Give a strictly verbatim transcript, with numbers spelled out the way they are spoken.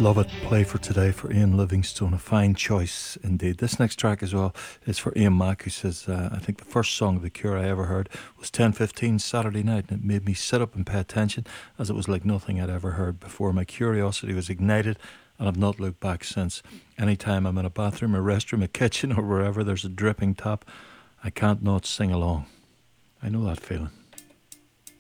Love it. Play for today for Ian Livingstone. A fine choice indeed. This next track as well is for Ian Mack, who says, uh, I think the first song of The Cure I ever heard was ten fifteen Saturday night, and it made me sit up and pay attention as it was like nothing I'd ever heard before. My curiosity was ignited, and I've not looked back since. Anytime I'm in a bathroom, a restroom, a kitchen, or wherever there's a dripping tap, I can't not sing along. I know that feeling.